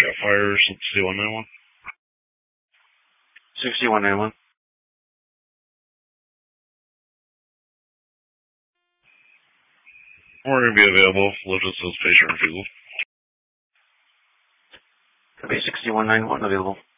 Got fire 6191. 6191. We're going to be available. Lifted says patient refusal. Copy 6191 available.